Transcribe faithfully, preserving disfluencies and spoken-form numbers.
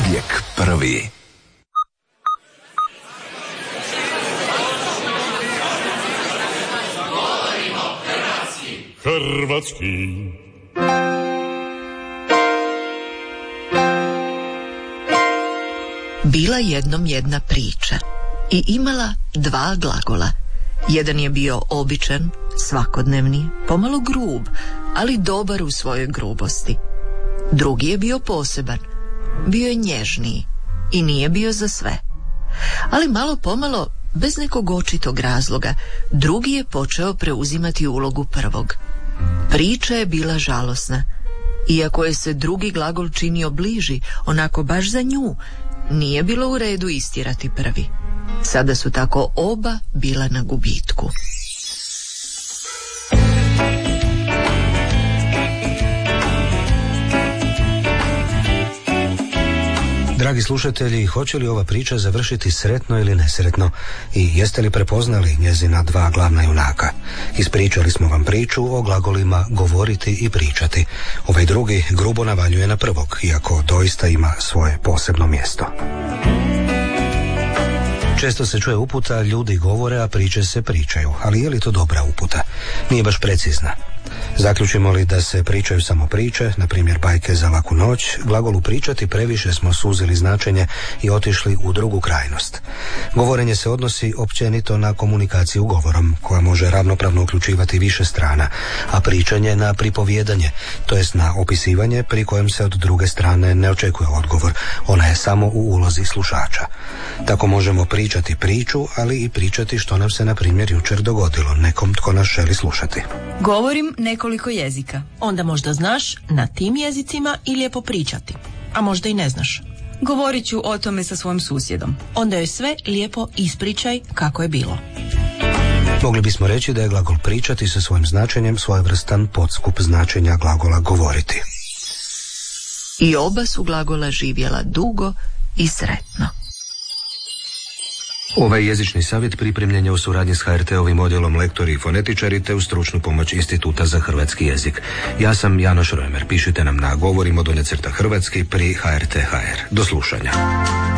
uvijek prvi. Hrvatski. Bila jednom jedna priča i imala dva glagola. Jedan je bio običan, svakodnevni, pomalo grub, ali dobar u svojoj grubosti. Drugi je bio poseban, bio je nježniji i nije bio za sve. Ali malo pomalo, bez nekog očitog razloga, drugi je počeo preuzimati ulogu prvog. Priča je bila žalosna. Iako je se drugi glagol činio bliži, onako baš za nju, nije bilo u redu istirati prvi. Sada su tako oba bila na gubitku. Dragi slušatelji, hoće li ova priča završiti sretno ili nesretno i jeste li prepoznali njezina dva glavna junaka? Ispričali smo vam priču o glagolima govoriti i pričati. Ovaj drugi grubo navaljuje na prvog, iako doista ima svoje posebno mjesto. Često se čuje uputa, ljudi govore, a priče se pričaju. Ali je li to dobra uputa? Nije baš precizna. Zaključimo li da se pričaju samo priče, na primjer bajke za laku noć, glagolu pričati previše smo suzili značenje i otišli u drugu krajnost. Govorenje se odnosi općenito na komunikaciju govorom, koja može ravnopravno uključivati više strana, a pričanje na pripovijedanje, to jest na opisivanje pri kojem se od druge strane ne očekuje odgovor, ona je samo u ulozi slušača. Tako možemo pričati priču, ali i pričati što nam se na primjer jučer dogodilo nekom tko nas želi slušati. Govorim nekoliko jezika. Onda možda znaš na tim jezicima i lijepo pričati. A možda i ne znaš. Govorit ću o tome sa svojim susjedom. Onda joj sve lijepo ispričaj kako je bilo. Mogli bismo reći da je glagol pričati sa svojim značenjem svojevrstan podskup značenja glagola govoriti. I oba su glagola živjela dugo i sretno. Ovaj jezični savjet pripremljen je u suradnji s H R T-ovim odjelom lektori i fonetičari te u stručnu pomoć Instituta za hrvatski jezik. Ja sam Janoš Römer. Pišite nam na govorimo dolje crta hrvatski pri H R T H R. Do slušanja.